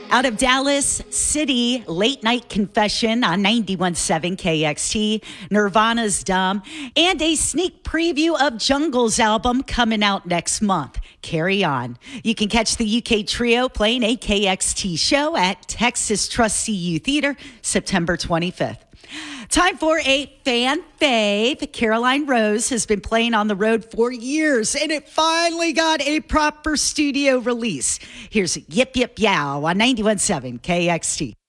Out of Dallas City, Late Night Confession on 91.7 KXT, Nirvana's Dumb, and a sneak preview of Jungle's album coming out next month, Carry On. You can catch the UK Trio playing a KXT show at Texas Trust CU Theater, September 25th. Time for a fan fave. Caroline Rose has been playing on the road for years, and it finally got a proper studio release. Here's Yip Yip Yow on 91.7 KXT.